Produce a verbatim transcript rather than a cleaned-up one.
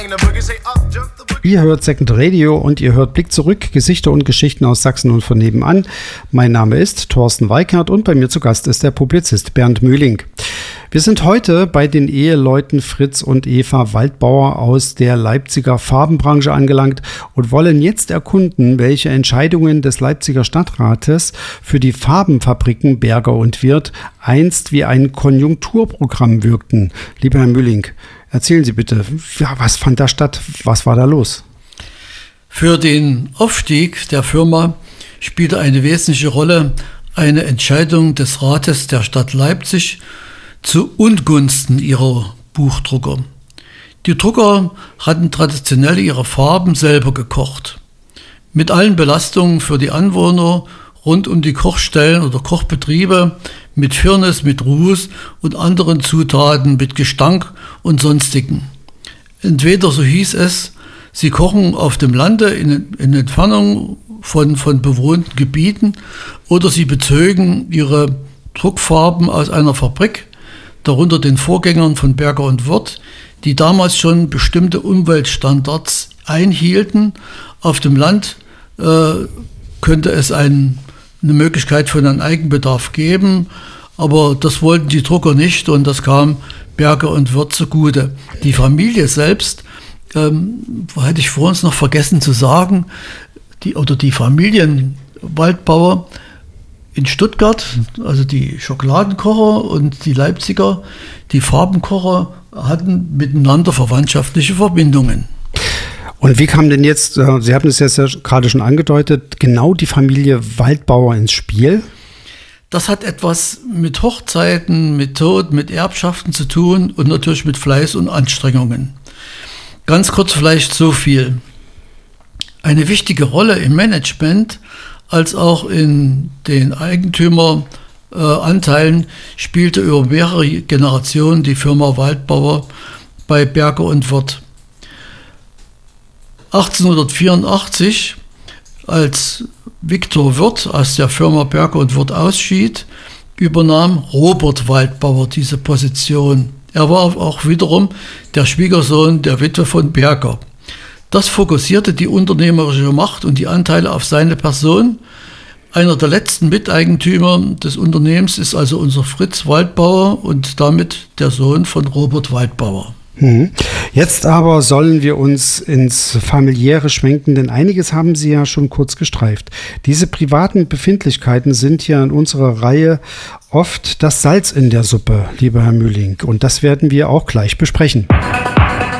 Ihr hört Second Radio und ihr hört Blick zurück, Gesichter und Geschichten aus Sachsen und von nebenan. Mein Name ist Thorsten Weikert und bei mir zu Gast ist der Publizist Bernd Mühling. Wir sind heute bei den Eheleuten Fritz und Eva Waldbauer aus der Leipziger Farbenbranche angelangt und wollen jetzt erkunden, welche Entscheidungen des Leipziger Stadtrates für die Farbenfabriken Berger und Wirth einst wie ein Konjunkturprogramm wirkten. Lieber Herr Mühling, erzählen Sie bitte, ja, was fand da statt? Was war da los? Für den Aufstieg der Firma spielte eine wesentliche Rolle eine Entscheidung des Rates der Stadt Leipzig zu Ungunsten ihrer Buchdrucker. Die Drucker hatten traditionell ihre Farben selber gekocht. Mit allen Belastungen für die Anwohner rund um die Kochstellen oder Kochbetriebe, mit Firnis, mit Ruß und anderen Zutaten, mit Gestank und sonstigen. Entweder, so hieß es, sie kochen auf dem Lande in, in Entfernung von, von bewohnten Gebieten, oder sie bezögen ihre Druckfarben aus einer Fabrik, darunter den Vorgängern von Berger und Wirth, die damals schon bestimmte Umweltstandards einhielten. Auf dem Land äh, könnte es ein, eine Möglichkeit für einen Eigenbedarf geben, aber das wollten die Drucker nicht und das kam Berger und Wirth zugute. Die Familie selbst, ähm, hätte ich vor uns noch vergessen zu sagen, die, oder die Familien Waldbauer in Stuttgart, also die Schokoladenkocher und die Leipziger, die Farbenkocher, hatten miteinander verwandtschaftliche Verbindungen. Und wie kam denn jetzt, Sie haben es jetzt ja gerade schon angedeutet, genau die Familie Waldbauer ins Spiel? Das hat etwas mit Hochzeiten, mit Tod, mit Erbschaften zu tun und natürlich mit Fleiß und Anstrengungen. Ganz kurz vielleicht so viel. Eine wichtige Rolle im Management als auch in den Eigentümeranteilen äh, spielte über mehrere Generationen die Firma Waldbauer bei Berger und Wirth. achtzehnhundertvierundachtzig, als Viktor Wirth aus der Firma Berger und Wirth ausschied, übernahm Robert Waldbauer diese Position. Er war auch wiederum der Schwiegersohn der Witwe von Berger. Das fokussierte die unternehmerische Macht und die Anteile auf seine Person. Einer der letzten Miteigentümer des Unternehmens ist also unser Fritz Waldbauer und damit der Sohn von Robert Waldbauer. Jetzt aber sollen wir uns ins Familiäre schwenken, denn einiges haben Sie ja schon kurz gestreift. Diese privaten Befindlichkeiten sind ja in unserer Reihe oft das Salz in der Suppe, lieber Herr Mühling. Und das werden wir auch gleich besprechen.